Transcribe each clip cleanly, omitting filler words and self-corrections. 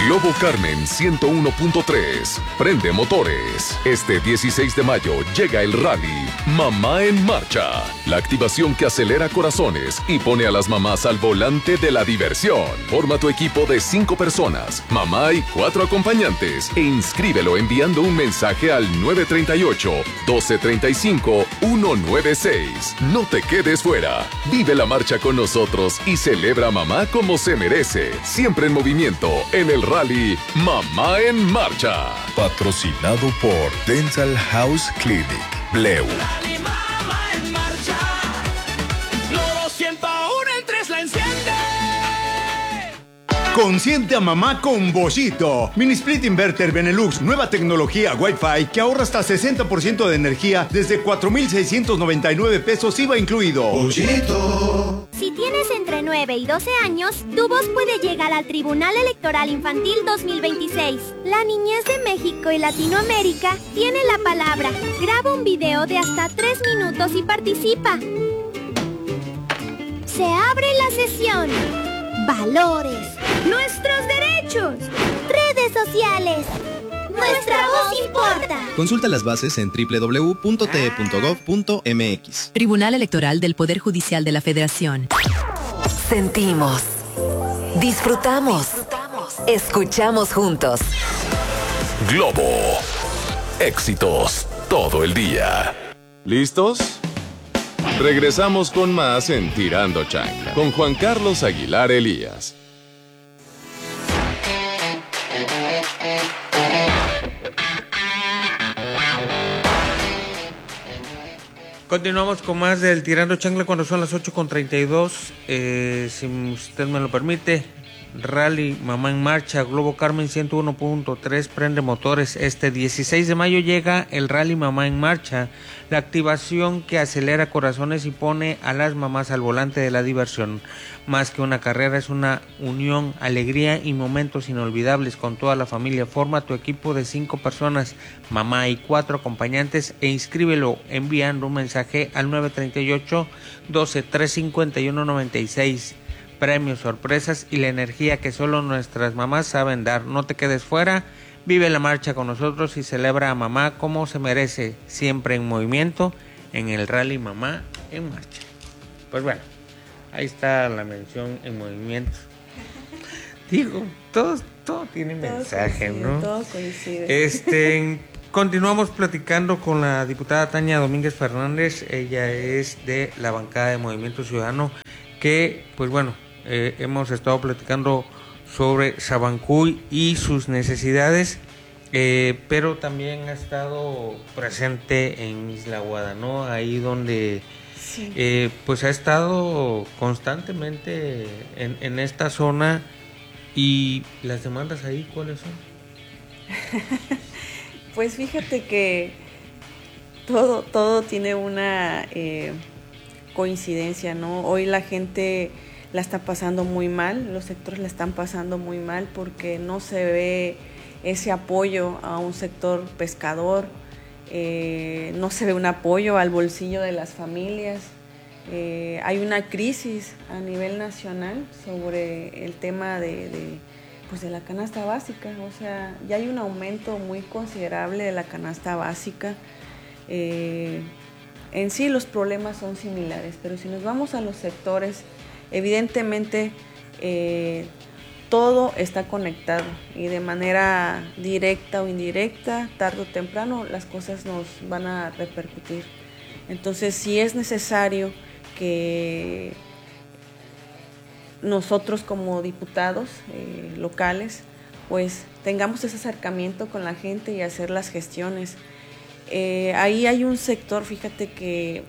Globo Carmen 101.3. Prende motores. Este 16 de mayo llega el rally Mamá en Marcha. La activación que acelera corazones y pone a las mamás al volante de la diversión. Forma tu equipo de 5 personas, mamá y 4 acompañantes. E inscríbelo enviando un mensaje al 938-1235-196. No te quedes fuera. Vive la marcha con nosotros y celebra a mamá como se merece. Siempre en movimiento en el rally Mamá en Marcha. Patrocinado por Dental House Clinic. Bleu. Rally Mamá en Marcha. Globo 101 en 3 la enciende. Consiente a mamá con Boschito. Mini Split Inverter Benelux, nueva tecnología Wi-Fi que ahorra hasta 60% de energía desde 4,699 pesos IVA incluido. Boschito. Si tienes entre 9 y 12 años, tu voz puede llegar al Tribunal Electoral Infantil 2026. La niñez de México y Latinoamérica tiene la palabra. Graba un video de hasta 3 minutos y participa. Se abre la sesión. Valores. Nuestros derechos. Redes sociales. Nuestra voz importa. Consulta las bases en www.te.gov.mx. Tribunal Electoral del Poder Judicial de la Federación. Sentimos. Disfrutamos. Escuchamos juntos. Globo. Éxitos todo el día. ¿Listos? Regresamos con más en Tirando Chancla con Juan Carlos Aguilar Elías. Continuamos con más del Tirando Chancla cuando son las 8:32. Si usted me lo permite, Rally Mamá en Marcha, Globo Carmen 101.3, prende motores. Este 16 de mayo llega el Rally Mamá en Marcha, la activación que acelera corazones y pone a las mamás al volante de la diversión. Más que una carrera, es una unión, alegría y momentos inolvidables con toda la familia. Forma tu equipo de 5 personas, mamá y 4 acompañantes e inscríbelo enviando un mensaje al 938-12-351-96. Premios, sorpresas y la energía que solo nuestras mamás saben dar. No te quedes fuera, vive la marcha con nosotros y celebra a mamá como se merece, siempre en movimiento en el Rally Mamá en Marcha. Pues bueno, ahí está la mención en movimiento. Digo, todo tiene mensaje, ¿no? Todo coincide. Continuamos platicando con la diputada Tania Domínguez Fernández. Ella es de la bancada de Movimiento Ciudadano, que, pues bueno, hemos estado platicando sobre Sabancuy y sus necesidades, pero también ha estado presente en Isla Guada, ¿no? Ahí donde sí. Pues ha estado constantemente en esta zona. ¿Y las demandas ahí cuáles son? Pues fíjate que todo tiene una coincidencia, ¿no? Hoy la gente la está pasando muy mal, los sectores la están pasando muy mal porque no se ve ese apoyo a un sector pescador, no se ve un apoyo al bolsillo de las familias. Hay una crisis a nivel nacional sobre el tema de la canasta básica. O sea, ya hay un aumento muy considerable de la canasta básica. En sí los problemas son similares, pero si nos vamos a los sectores, evidentemente todo está conectado y de manera directa o indirecta, tarde o temprano, las cosas nos van a repercutir. Entonces, sí es necesario que nosotros como diputados locales, pues tengamos ese acercamiento con la gente y hacer las gestiones. Ahí hay un sector, fíjate que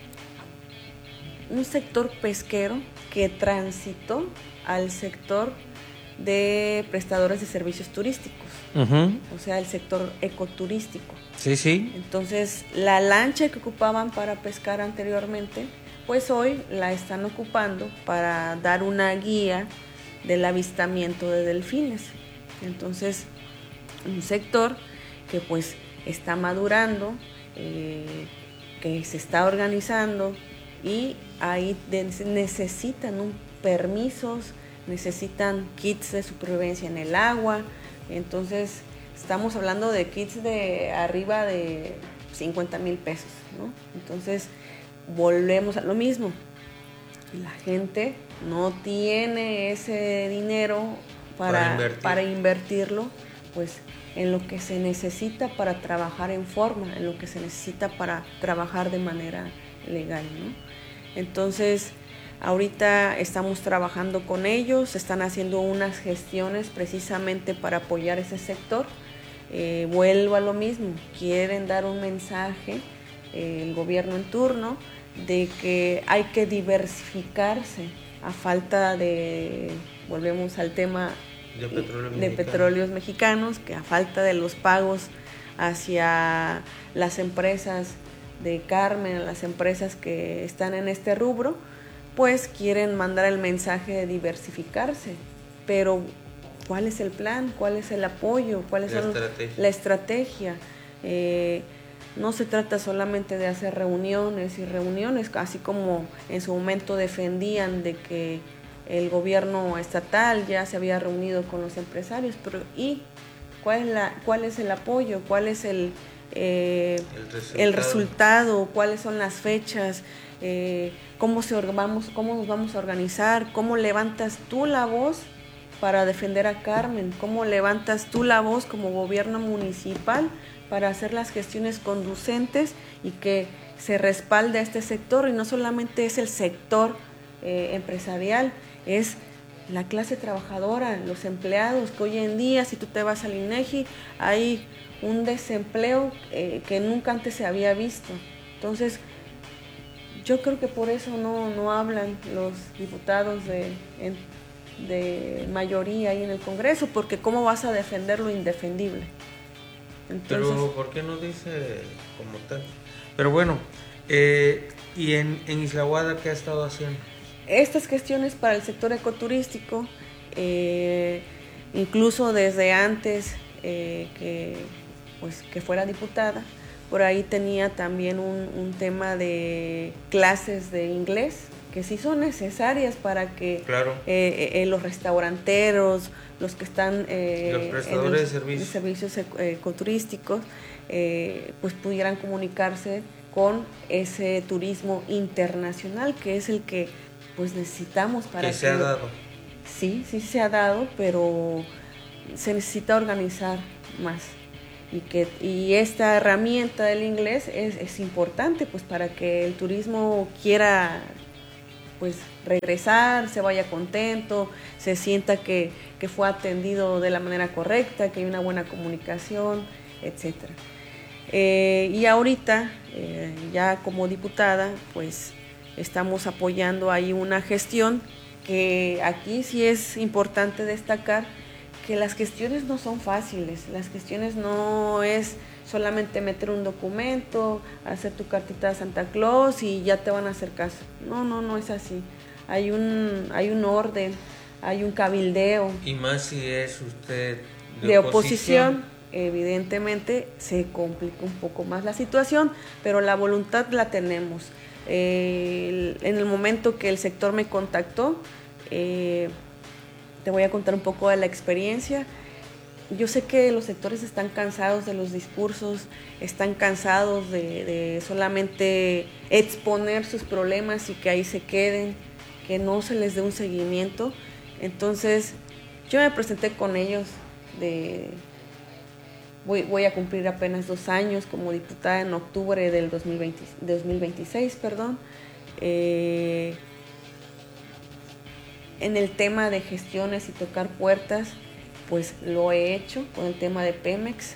un sector pesquero que transitó al sector de prestadores de servicios turísticos, o sea, el sector ecoturístico. Sí, sí. Entonces, la lancha que ocupaban para pescar anteriormente, pues hoy la están ocupando para dar una guía del avistamiento de delfines. Entonces, un sector que pues está madurando, que se está organizando y ahí necesitan permisos, necesitan kits de supervivencia en el agua. Entonces estamos hablando de kits de arriba de 50,000 pesos, ¿no? Entonces volvemos a lo mismo. La gente no tiene ese dinero para invertirlo, pues en lo que se necesita para trabajar en forma, en lo que se necesita para trabajar de manera legal, ¿no? Entonces, ahorita estamos trabajando con ellos, están haciendo unas gestiones precisamente para apoyar ese sector. Vuelvo a lo mismo, quieren dar un mensaje, el gobierno en turno, de que hay que diversificarse a falta de, volvemos al tema de petróleos mexicanos, que a falta de los pagos hacia las empresas de Carmen, las empresas que están en este rubro, pues quieren mandar el mensaje de diversificarse. Pero ¿cuál es el plan? ¿Cuál es el apoyo? ¿Cuál es la estrategia? No se trata solamente de hacer reuniones y reuniones, así como en su momento defendían de que el gobierno estatal ya se había reunido con los empresarios, pero ¿y cuál es el apoyo? ¿Cuál es el resultado? ¿Cuáles son las fechas? ¿Cómo nos vamos a organizar? ¿Cómo levantas tú la voz para defender a Carmen? ¿Cómo levantas tú la voz como gobierno municipal para hacer las gestiones conducentes y que se respalde a este sector? Y no solamente es el sector empresarial, es la clase trabajadora, los empleados, que hoy en día, si tú te vas al INEGI, hay un desempleo que nunca antes se había visto. Entonces, yo creo que por eso no hablan los diputados de mayoría ahí en el Congreso, porque ¿cómo vas a defender lo indefendible? Entonces, pero ¿por qué no dice como tal? Pero bueno, ¿y en Isla Aguada qué ha estado haciendo? Estas gestiones para el sector ecoturístico, incluso desde antes que fuera diputada, por ahí tenía también un tema de clases de inglés, que sí son necesarias para que los restauranteros, los que están los prestadores de servicios ecoturísticos, pues pudieran comunicarse con ese turismo internacional, que es el que pues necesitamos para que se ha dado. Sí se ha dado, pero se necesita organizar más. Y esta herramienta del inglés es importante, pues para que el turismo quiera pues regresar, se vaya contento, se sienta que fue atendido de la manera correcta, que hay una buena comunicación, etcétera. Y ahorita, ya como diputada, pues estamos apoyando ahí una gestión que aquí sí es importante destacar que las gestiones no son fáciles, las gestiones no es solamente meter un documento, hacer tu cartita de Santa Claus y ya te van a hacer caso. No es así. Hay un orden, hay un cabildeo. Y más si es usted de oposición, evidentemente se complica un poco más la situación, pero la voluntad la tenemos. En el momento que el sector me contactó, te voy a contar un poco de la experiencia. Yo sé que los sectores están cansados de los discursos, están cansados de solamente exponer sus problemas y que ahí se queden, que no se les dé un seguimiento. Entonces, yo me presenté con ellos, voy a cumplir apenas 2 años como diputada en octubre del 2026, en el tema de gestiones y tocar puertas, pues lo he hecho con el tema de Pemex.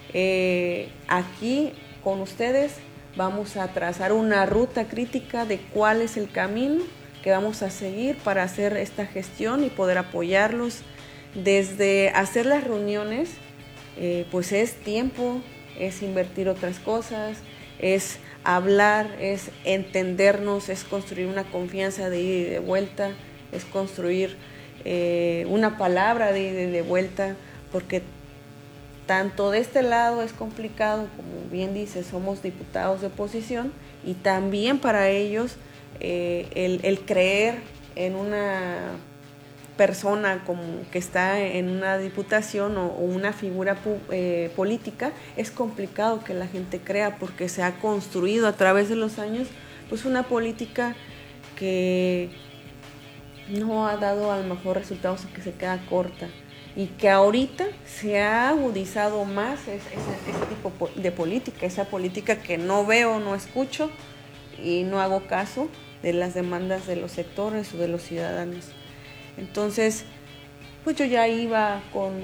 Aquí con ustedes vamos a trazar una ruta crítica de cuál es el camino que vamos a seguir para hacer esta gestión y poder apoyarlos. Desde hacer las reuniones, pues es tiempo, es invertir otras cosas, es hablar, es entendernos, es construir una confianza de ida y de vuelta, es construir una palabra de ida y de vuelta, porque tanto de este lado es complicado, como bien dice, somos diputados de oposición, y también para ellos el creer en persona como que está en una diputación o una figura política, es complicado que la gente crea, porque se ha construido a través de los años pues una política que no ha dado a lo mejor resultados, que se queda corta, y que ahorita se ha agudizado más ese tipo de política, esa política que no veo, no escucho y no hago caso de las demandas de los sectores o de los ciudadanos. Entonces, pues yo ya iba con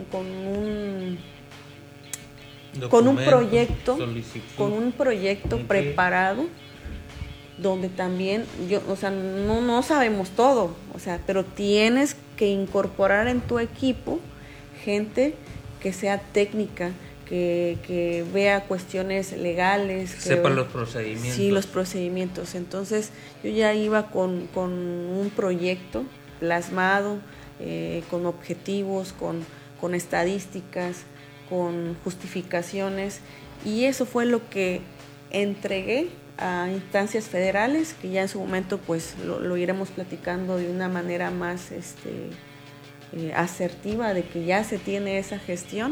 un proyecto preparado, donde también no sabemos todo, pero tienes que incorporar en tu equipo gente que sea técnica, que vea cuestiones legales, que sepa los procedimientos. Sí, los procedimientos. Entonces yo ya iba con un proyecto plasmado, con objetivos, con estadísticas, con justificaciones, y eso fue lo que entregué a instancias federales, que ya en su momento pues lo iremos platicando de una manera más asertiva, de que ya se tiene esa gestión,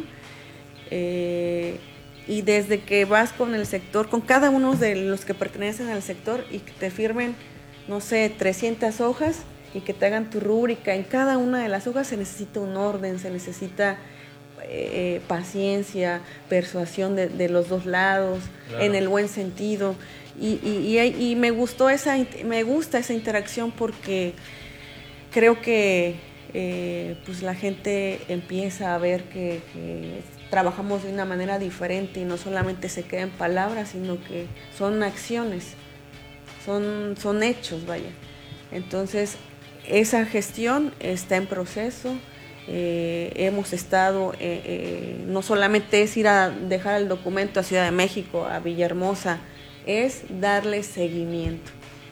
y desde que vas con el sector, con cada uno de los que pertenecen al sector, y que te firmen, 300 hojas, y que te hagan tu rúbrica. En cada una de las hojas se necesita un orden, se necesita paciencia, persuasión de los dos lados, claro, en el buen sentido, y me gusta esa interacción, porque creo que pues la gente empieza a ver que trabajamos de una manera diferente, y no solamente se queda en palabras, sino que son acciones, son hechos, vaya. Entonces esa gestión está en proceso. Hemos estado, no solamente es ir a dejar el documento a Ciudad de México, a Villahermosa, es darle seguimiento,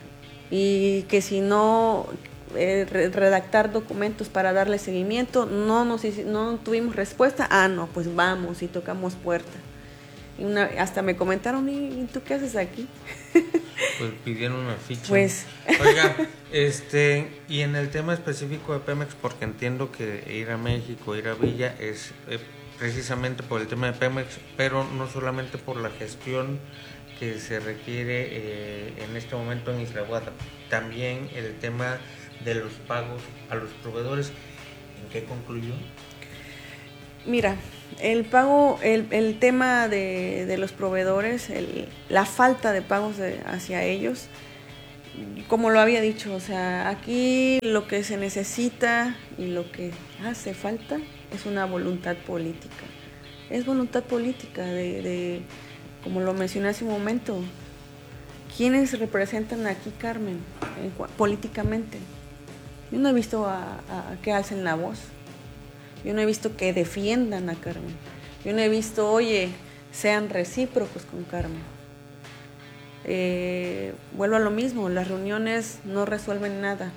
y que si no redactar documentos para darle seguimiento, no tuvimos respuesta, pues vamos y tocamos puerta. Y hasta me comentaron, ¿y tú qué haces aquí? Pues pidieron una ficha. Pues. Oiga, y en el tema específico de Pemex, porque entiendo que ir a México, ir a Villa es precisamente por el tema de Pemex, pero no solamente por la gestión que se requiere en este momento en Isla Guada, también el tema de los pagos a los proveedores. ¿En qué concluyó? Mira, el pago, el tema de los proveedores, la falta de pagos hacia ellos, como lo había dicho, aquí lo que se necesita y lo que hace falta es una voluntad política. Es voluntad política de como lo mencioné hace un momento, ¿quiénes representan aquí, Carmen, políticamente? Yo no he visto a que alcen la voz. Yo no he visto que defiendan a Carmen. Yo no he visto, sean recíprocos con Carmen. Vuelvo a lo mismo, las reuniones no resuelven nada.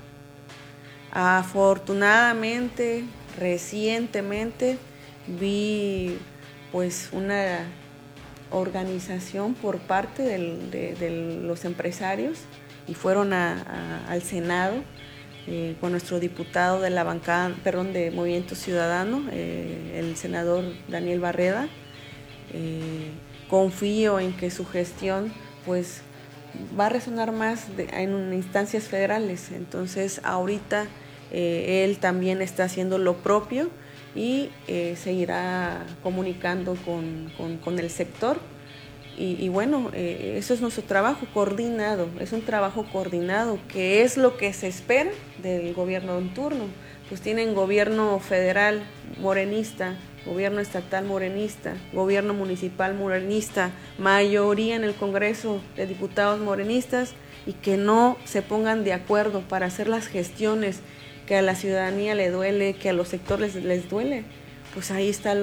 Afortunadamente, recientemente, vi pues una organización por parte de los empresarios, y fueron al Senado, con nuestro diputado de la bancada, de Movimiento Ciudadano, el senador Daniel Barreda. Confío en que su gestión pues va a resonar más en instancias federales. Entonces ahorita él también está haciendo lo propio, y seguirá comunicando con el sector. Y bueno, eso es nuestro trabajo coordinado, es un trabajo coordinado, que es lo que se espera del gobierno en turno. Pues tienen gobierno federal morenista, gobierno estatal morenista, gobierno municipal morenista, mayoría en el Congreso de Diputados morenistas, y que no se pongan de acuerdo para hacer las gestiones que a la ciudadanía le duele, que a los sectores les duele. Pues ahí está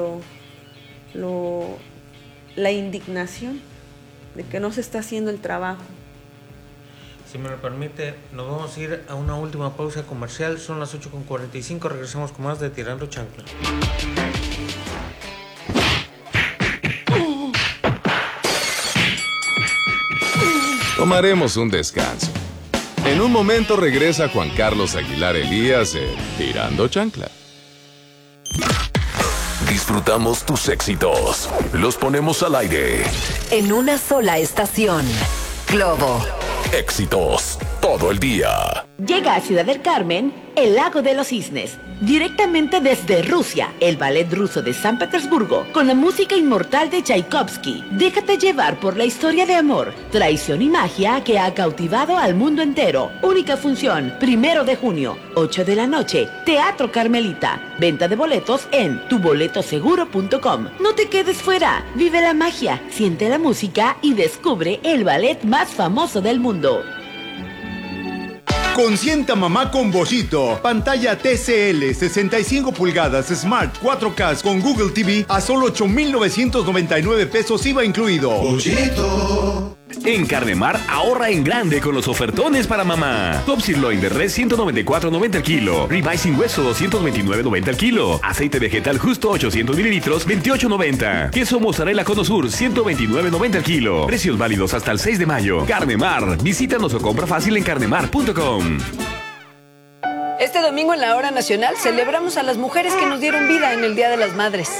la indignación de que no se está haciendo el trabajo. Si me lo permite, nos vamos a ir a una última pausa comercial. Son las 8:45, regresamos con más de Tirando Chancla. Tomaremos un descanso. En un momento regresa Juan Carlos Aguilar Elías en Tirando Chancla. Disfrutamos tus éxitos. Los ponemos al aire. En una sola estación. Globo. Éxitos todo el día. Llega a Ciudad del Carmen el Lago de los Cisnes, directamente desde Rusia, el ballet ruso de San Petersburgo, con la música inmortal de Tchaikovsky. Déjate llevar por la historia de amor, traición y magia que ha cautivado al mundo entero. Única función, 1 de junio, 8 de la noche, Teatro Carmelita. Venta de boletos en tuboletoseguro.com. No te quedes fuera, vive la magia, siente la música y descubre el ballet más famoso del mundo. Consienta mamá con Bollito. Pantalla TCL 65 pulgadas Smart 4K con Google TV a solo 8,999 pesos IVA incluido. Bollito. En Carnemar, ahorra en grande con los ofertones para mamá. Top Sirloin de res 194.90 al kilo. Ribeye sin hueso 229.90 al kilo. Aceite vegetal justo 800 mililitros 28.90. Queso mozzarella Cono Sur 129.90 al kilo. Precios válidos hasta el 6 de mayo. Carnemar. Visítanos o compra fácil en carnemar.com. Este domingo en la Hora Nacional celebramos a las mujeres que nos dieron vida en el Día de las Madres.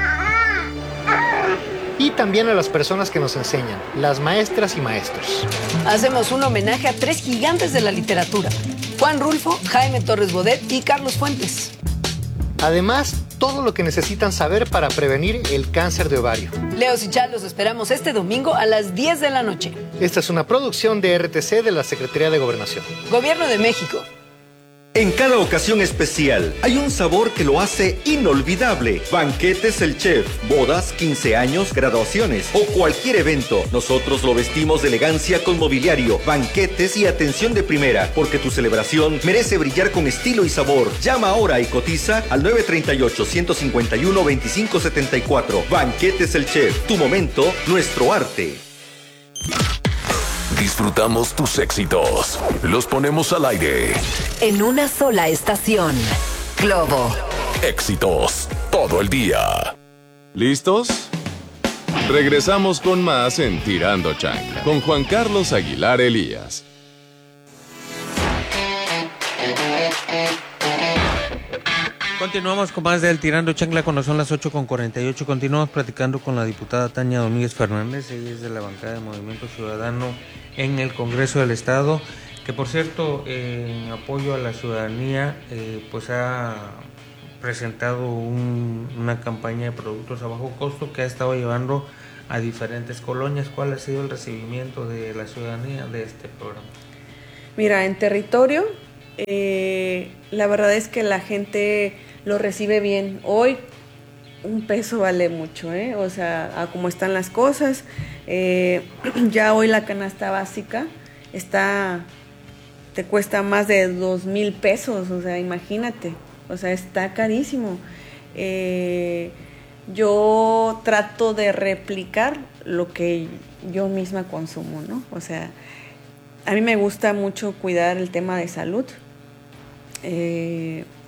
Y también a las personas que nos enseñan, las maestras y maestros. Hacemos un homenaje a 3 gigantes de la literatura: Juan Rulfo, Jaime Torres Bodet y Carlos Fuentes. Además, todo lo que necesitan saber para prevenir el cáncer de ovario. Leos y Chal los esperamos este domingo a las 10 de la noche. Esta es una producción de RTC de la Secretaría de Gobernación. Gobierno de México. En cada ocasión especial hay un sabor que lo hace inolvidable. Banquetes El Chef, bodas, 15 años, graduaciones o cualquier evento. Nosotros lo vestimos de elegancia con mobiliario, banquetes y atención de primera, porque tu celebración merece brillar con estilo y sabor. Llama ahora y cotiza al 938-151-2574. Banquetes El Chef, tu momento, nuestro arte. Disfrutamos tus éxitos. Los ponemos al aire. En una sola estación. Globo. Éxitos todo el día. ¿Listos? Regresamos con más en Tirando Chancla con Juan Carlos Aguilar Elías. Continuamos con más del Tirando Chancla cuando son las 8:48. Continuamos platicando con la diputada Tania Domínguez Fernández. Ella es de la bancada de Movimiento Ciudadano en el Congreso del Estado, que por cierto, en apoyo a la ciudadanía, pues ha presentado una campaña de productos a bajo costo que ha estado llevando a diferentes colonias. ¿Cuál ha sido el recibimiento de la ciudadanía de este programa? Mira, en territorio, la verdad es que la gente lo recibe bien. Hoy un peso vale mucho, o sea, a cómo están las cosas. Ya hoy la canasta básica te cuesta más de 2,000 pesos, o sea, imagínate, o sea, está carísimo. Yo trato de replicar lo que yo misma consumo, ¿no? O sea, a mí me gusta mucho cuidar el tema de salud.